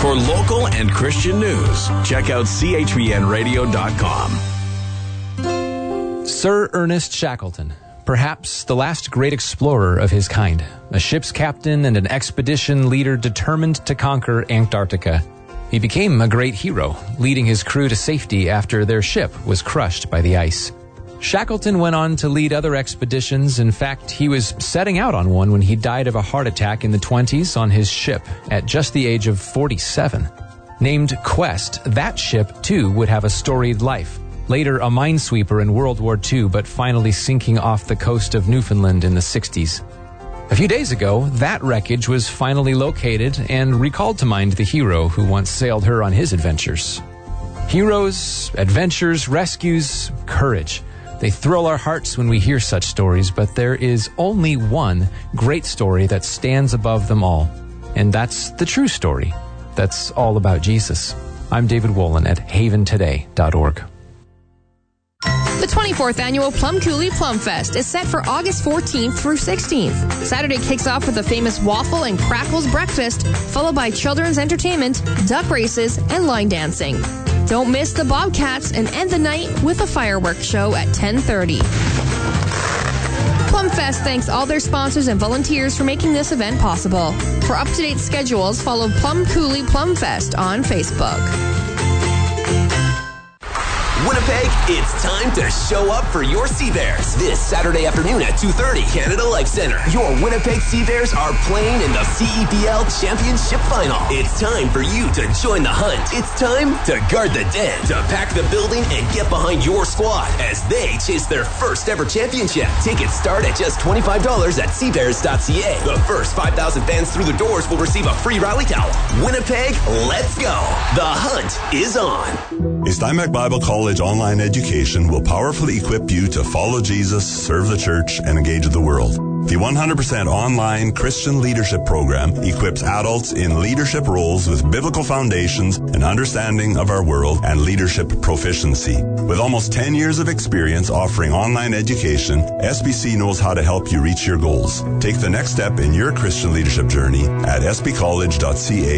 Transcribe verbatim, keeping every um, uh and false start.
For local and Christian news, check out c h b n radio dot com. Sir Ernest Shackleton, perhaps the last great explorer of his kind, a ship's captain and an expedition leader determined to conquer Antarctica. He became a great hero, leading his crew to safety after their ship was crushed by the ice. Shackleton went on to lead other expeditions. In fact, he was setting out on one when he died of a heart attack in the twenties on his ship at just the age of forty-seven. Named Quest, that ship, too, would have a storied life. Later a minesweeper in World War Two, but finally sinking off the coast of Newfoundland in the sixties. A few days ago, that wreckage was finally located and recalled to mind the hero who once sailed her on his adventures. Heroes, adventures, rescues, courage. They thrill our hearts when we hear such stories, but there is only one great story that stands above them all. And that's the true story. That's all about Jesus. I'm David Wolin at haven today dot org. The twenty-fourth Annual Plum Coulee Plum Fest is set for August fourteenth through sixteenth. Saturday kicks off with a famous waffle and crackles breakfast, followed by children's entertainment, duck races, and line dancing. Don't miss the Bobcats and end the night with a fireworks show at ten thirty. Plum Fest thanks all their sponsors and volunteers for making this event possible. For up-to-date schedules, follow Plum Coulee Plum Fest on Facebook. Winnipeg, it's time to show up for your Sea Bears. This Saturday afternoon at two thirty, Canada Life Center. Your Winnipeg Sea Bears are playing in the C E P L Championship Final. It's time for you to join the hunt. It's time to guard the den, to pack the building and get behind your squad as they chase their first ever championship. Tickets start at just twenty-five dollars at sea bears dot c a. The first five thousand fans through the doors will receive a free rally towel. Winnipeg, let's go. The hunt is on. A Steinbeck Bible College online education will powerfully equip you to follow Jesus, serve the church, and engage the world. The one hundred percent online Christian leadership program equips adults in leadership roles with biblical foundations and understanding of our world and leadership proficiency. With almost ten years of experience offering online education, S B C knows how to help you reach your goals. Take the next step in your Christian leadership journey at s b college dot c a